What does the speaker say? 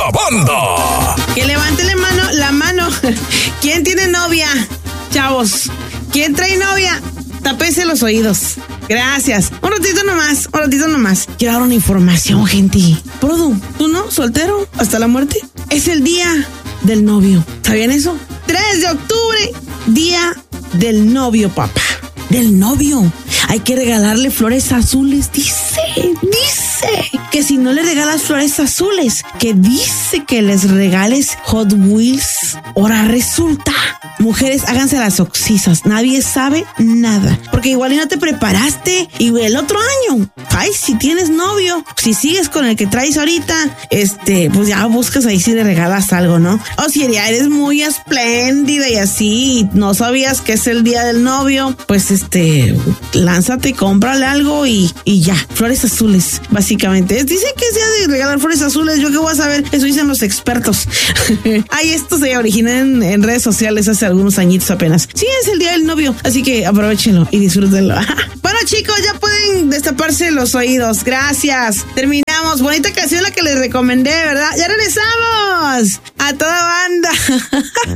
la banda. Que levante la mano. ¿Quién tiene novia? Chavos, ¿quién trae novia? Tápese los oídos. Gracias. Un ratito nomás. Quiero dar una información, gente. Produ, ¿tú no? ¿Soltero? ¿Hasta la muerte? Es el día del novio. ¿Sabían eso? 3 de octubre, día del novio, papá. Del novio. Hay que regalarle flores azules, dice que si no le regalas flores azules, que dice que les regales Hot Wheels. Ahora resulta, mujeres, háganse las oxisas, nadie sabe nada, porque igual y no te preparaste, y el otro año, ay, si tienes novio, si sigues con el que traes ahorita, pues ya buscas ahí si le regalas algo, ¿no? O si ya eres muy espléndida y así, y no sabías que es el día del novio, pues lánzate, cómprale algo y ya, flores azules, básicamente. Dice que es día de regalar flores azules, yo qué voy a saber, eso dicen los expertos. Ay, esto se originó en redes sociales hace algunos añitos apenas. Sí, es el día del novio, así que aprovechenlo y disfrútenlo. Bueno, chicos, ya pueden destaparse los oídos. Gracias. Terminamos. Bonita canción la que les recomendé, ¿verdad? Ya regresamos a toda banda.